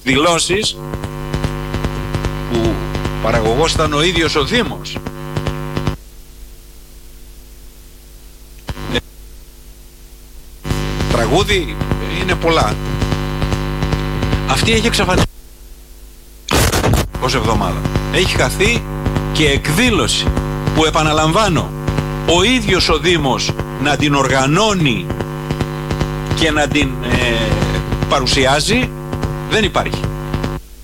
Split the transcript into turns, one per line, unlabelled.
δηλώσεις που παραγωγός ήταν ο ίδιος ο Δήμος. Τραγούδι είναι πολλά. Αυτή έχει εξαφανιστεί ως εβδομάδα. Έχει χαθεί και εκδήλωση που, επαναλαμβάνω, ο ίδιος ο Δήμος να την οργανώνει και να την παρουσιάζει, δεν υπάρχει.